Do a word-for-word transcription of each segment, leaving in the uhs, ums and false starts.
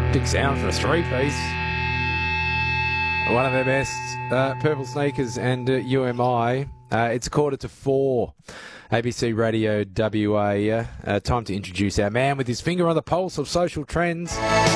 Big sound for a three-piece. One of their best, uh, Purple Sneakers and uh, U M I. Uh, it's a quarter to four. A B C Radio W A. Uh, uh, time to introduce our man with his finger on the pulse of social trends.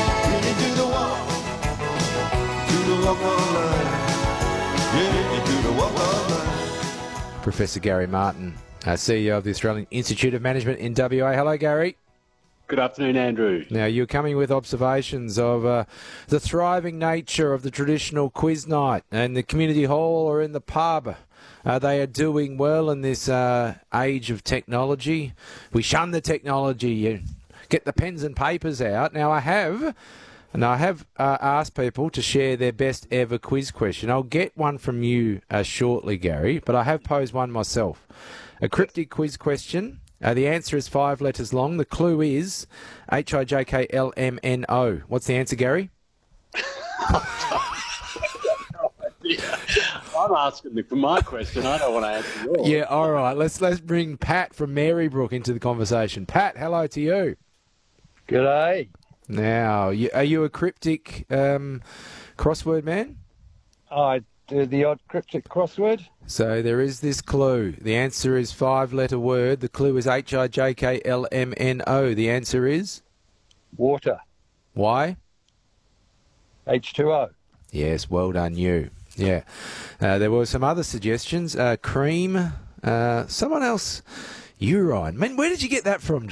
Professor Gary Martin, uh, C E O of the Australian Institute of Management in W A. Hello, Gary. Good afternoon, Andrew. Now, you're coming with observations of uh, the thriving nature of the traditional quiz night in the community hall or in the pub. Uh, they are doing well in this uh, age of technology. We shun the technology. You get the pens and papers out. Now, I have... And I have uh, asked people to share their best ever quiz question. I'll get one from you uh, shortly, Gary, but I have posed one myself. A cryptic quiz question. Uh, the answer is five letters long. The clue is H I J K L M N O. What's the answer, Gary? I'm asking for my question. I don't want to answer yours. Yeah, all right. Let's let's bring Pat from Marybrook into the conversation. Pat, hello to you. G'day. Now, you, are you a cryptic um, crossword man? I do the odd cryptic crossword. So there is this clue. The answer is five-letter word. The clue is H I J K L M N O. The answer is? Water. Why? H two O. Yes, well done you. Yeah. Uh, there were some other suggestions. Uh, cream. Uh, someone else. Urine. Man, where did you get that from?